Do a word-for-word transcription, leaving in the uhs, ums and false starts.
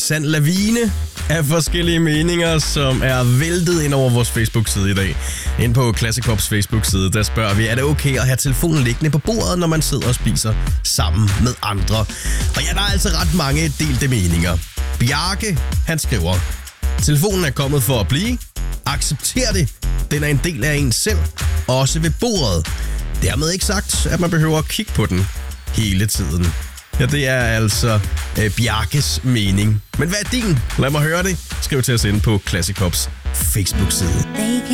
sand lavine af forskellige meninger, som er væltet ind over vores Facebook-side i dag. Ind på Classic Pops Facebook-side, der spørger vi, er det okay at have telefonen liggende på bordet, når man sidder og spiser sammen med andre? Og ja, der er altså ret mange delte meninger. Bjarke, han skriver, telefonen er kommet for at blive. Accepter det. Den er en del af en selv, også ved bordet. Dermed ikke sagt, at man behøver at kigge på den hele tiden. Ja, det er altså øh, Bjarkes mening. Men hvad er din? Lad mig høre det. Skriv til os inde på Classic Pops Facebook-side.